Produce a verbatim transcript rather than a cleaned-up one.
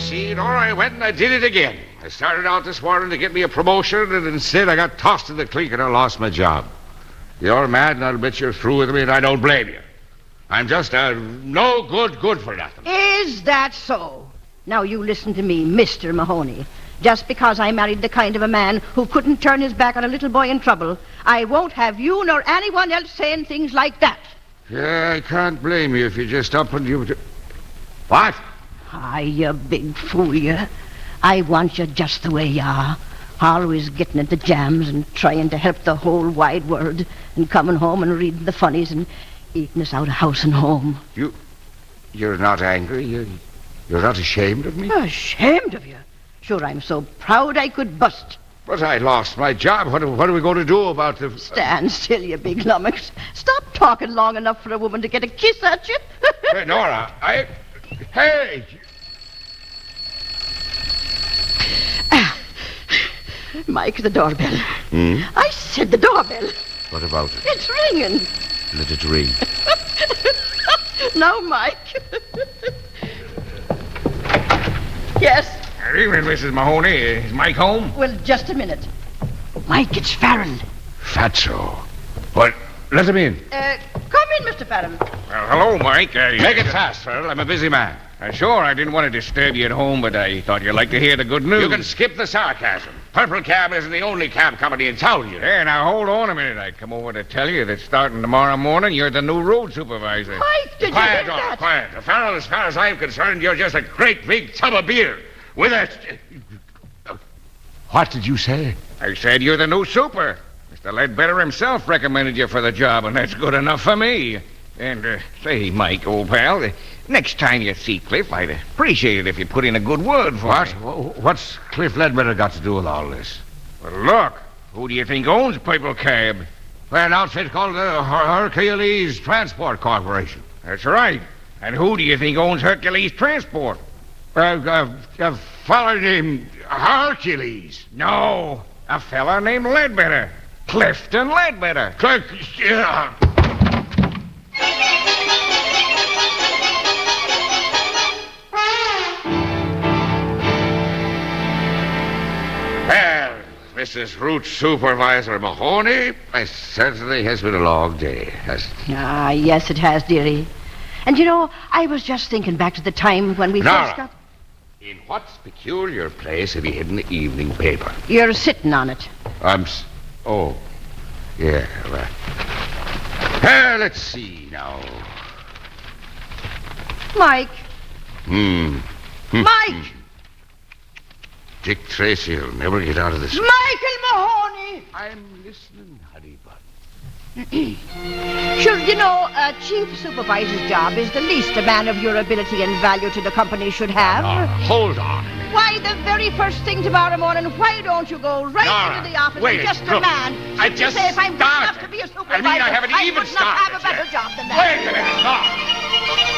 see, Nora, I went and I did it again. I started out this morning to get me a promotion, and instead I got tossed in the clink and I lost my job. You're mad, and I'll bet you're through with me, and I don't blame you. I'm just a no good, good for nothing. Is that so? Now you listen to me, Mister Mahoney. Just because I married the kind of a man who couldn't turn his back on a little boy in trouble, I won't have you nor anyone else saying things like that. Yeah, I can't blame you if you just up and you... What? Ah, you big fool, you. I want you just the way you are. Always getting into jams and trying to help the whole wide world, and coming home and reading the funnies and eating us out of house and home. You... You're not angry? You, you're not ashamed of me? Ashamed of you? Sure, I'm so proud I could bust. But I lost my job. What, what are we going to do about the... Stand still, you big lummox. Stop talking long enough for a woman to get a kiss at you. Hey, Nora, I... Hey! Mike, the doorbell. Hmm? I said the doorbell. What about it? It's ringing. Let it ring. Now, Mike. Yes? Good evening, Missus Mahoney. Is Mike home? Well, just a minute. Mike, it's Farrell. Fatso. What? Let him in. Uh, come in, Mister Farrell. Well, hello, Mike. I, Make it fast, Farrell. I'm a busy man. Uh, sure, I didn't want to disturb you at home, but I thought you'd like to hear the good news. You can skip the sarcasm. Purple Cab isn't the only cab company in town, you know. Hey, now, hold on a minute. I come over to tell you that starting tomorrow morning, you're the new road supervisor. Mike, did Quiet, you hear Nora, that? quiet. Farrell, as far as I'm concerned, you're just a great big tub of beer. With a... What did you say? I said you're the new super. Mister Ledbetter himself recommended you for the job, and that's good enough for me. And, uh, say, Mike, old pal, uh, next time you see Cliff, I'd appreciate it if you put in a good word for What? me. Wh- What's Cliff Ledbetter got to do with all this? Well, look, who do you think owns Purple Cab? Well, an outfit called the Her- Hercules Transport Corporation. That's right. And who do you think owns Hercules Transport? Uh, uh, a fella named Hercules. No, a fella named Ledbetter. Clifton Ledbetter. Cliff... Yeah. Well, Missus Root Supervisor Mahoney, it certainly has been a long day, hasn't it? Ah, yes, it has, dearie. And you know, I was just thinking back to the time when we Nora. first got... In what peculiar place have you hidden the evening paper? You're sitting on it. I'm... S- oh. Yeah, right. Well, let's see now. Mike. Hmm. Mike! Dick Tracy will never get out of this. Michael Mahoney! I'm listening, honey bun. Sure, you know, a chief supervisor's job is the least a man of your ability and value to the company should have. Nora, hold on a minute. Why, the very first thing tomorrow morning, why don't you go right Nora, into the office wait, and just look, demand? I Simply just say if I'm good enough started. to be a I supervisor, mean, I haven't even would not have a started better yet. job than that. Wait a minute, Nora.